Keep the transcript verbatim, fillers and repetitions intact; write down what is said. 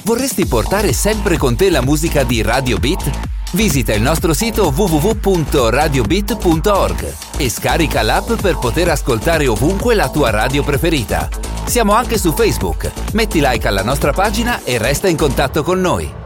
Vorresti portare sempre con te la musica di Radio Beat? Visita il nostro sito w w w punto radio beat punto org e scarica l'app per poter ascoltare ovunque la tua radio preferita. Siamo anche su Facebook. Metti like alla nostra pagina e resta in contatto con noi.